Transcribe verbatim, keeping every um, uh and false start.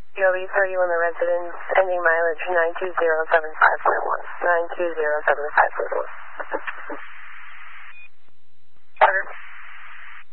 U O B thirty-one, the residence, ending mileage nine two zero seven five four one. nine two zero seven five four one.